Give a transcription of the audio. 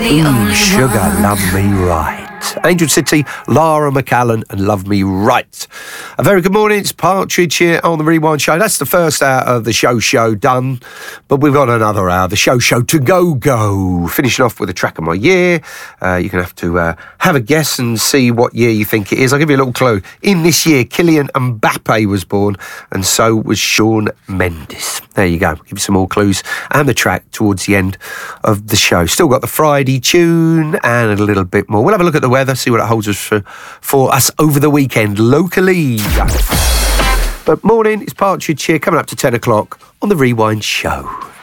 Sugar, Love Me Right. Angel City, Lara McAllen and Love Me Right. A very good morning, it's Partridge here on the Rewind Show. That's the first hour of the show done, but we've got another hour, the show to go. Finishing off with a track of my year. You're going to have to have a guess and see what year you think it is. I'll give you a little clue. In this year, Kylian Mbappe was born, and so was Shawn Mendes. There you go. Give you some more clues and the track towards the end of the show. Still got the Friday tune and a little bit more. We'll have a look at the weather, see what it holds us for us over the weekend locally. But morning, it's Partridge here, coming up to 10 o'clock on the Rewind Show.